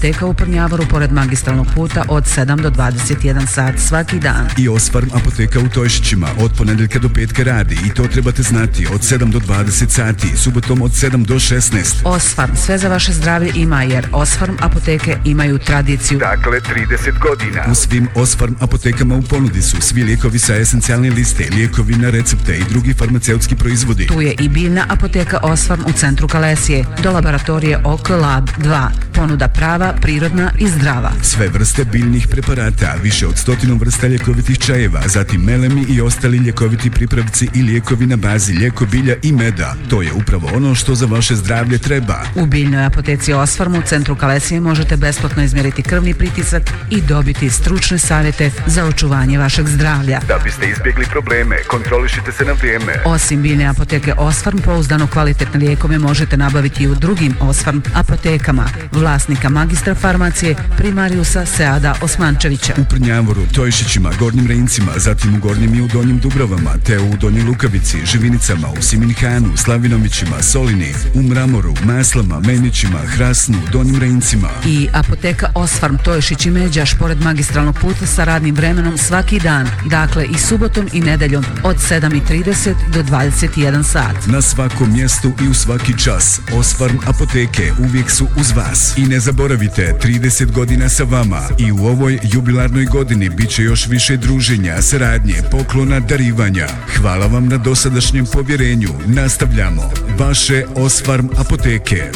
apoteka u Prnjavoru pored magistralnog puta od 7 do 21 sat svaki dan. I Osfarm apoteka u Tojšićima od ponedeljka do petka radi i to trebate znati od 7 do 20 sati, subotom od 7 do 16. Osfarm, sve za vaše zdravlje ima jer Osfarm apoteke imaju tradiciju. Dakle, 30 godina. U svim Osfarm apotekama u ponudi su svi lijekovi sa esencijalne liste, lijekovi na recepte i drugi farmaceutski proizvodi. Tu je i biljna apoteka Osfarm u centru Kalesije, do laboratorije OK Lab 2. Ponuda prava, prirodna i zdrava. Sve vrste biljnih preparata, više od 100 vrsta ljekovitih čajeva, zatim melemi i ostali ljekoviti pripravci i lijekovi na bazi lijeko bilja i meda. To je upravo ono što za vaše zdravlje treba. U biljnoj apoteci Osfarm u centru Kalesije možete besplatno izmjeriti krvni pritisak i dobiti stručne savjete za očuvanje vašeg zdravlja. Da biste izbjegli probleme, kontrolišite se na vrijeme. Osim biljne apoteke Osfarm, pouzdano kvalitetne lijekove možete nabaviti i u drugim Osfarm apotekama. Vlasnika magistra farmacije primariusa Seada Osmančevića. U Prnjavoru, Tojšićima, Gornjim Rejincima, zatim u Gornjim i u Donjim Dubrovama, te u Donjoj Lukavici, Živinicama, u Siminhanu, Slavinovićima, Solini, u Mramoru, Maslama, Menićima, Hrasnu, Donjim Rejincima. I apoteka Osfarm Tojšić i Međaš pored magistralnog puta sa radnim vremenom svaki dan, dakle i subotom i nedeljom od 7:30 do 21 sat. Na svakom mjestu i u svaki čas Osfarm apoteke uvijek su uz vas. I ne zaboravite, 30 godina sa vama i u ovoj jubilarnoj godini bit će još više druženja, saradnje, poklona, darivanja. Hvala vam na dosadašnjem povjerenju. Nastavljamo. Vaše Osfarm apoteke.